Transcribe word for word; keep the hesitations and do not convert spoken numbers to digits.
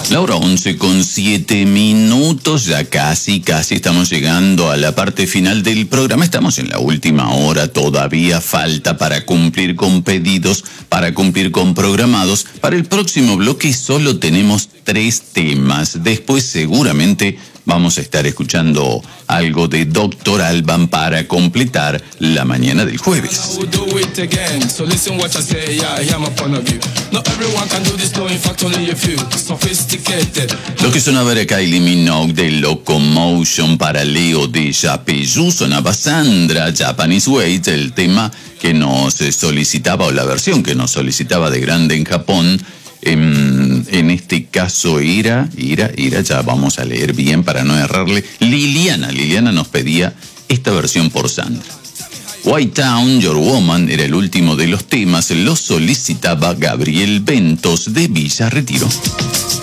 La hora once con siete minutos, ya casi, casi estamos llegando a la parte final del programa. Estamos en la última hora, todavía falta para cumplir con pedidos, para cumplir con programados. Para el próximo bloque solo tenemos tres temas. Después seguramente vamos a estar escuchando algo de Doctor Alban para completar la mañana del jueves. Lo que sonaba era Kylie Minogue de Locomotion para Leo de Yapeyú. Sonaba Sandra, Japanese Wait, el tema que nos solicitaba, o la versión que nos solicitaba de Grande en Japón. En, en este caso era, era, era, ya vamos a leer bien para no errarle. Liliana, Liliana nos pedía esta versión por Sandra. White Town, Your Woman era el último de los temas, lo solicitaba Gabriel Ventos de Villa Retiro.